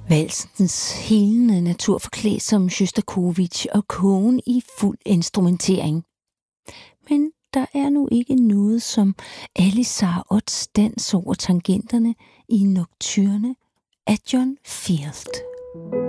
Valsens helende natur forklædt som Sjostakovitj og kogen i fuld instrumentering. Men der er nu ikke noget som Elisar Odds dans over tangenterne i Nocturne af John Field.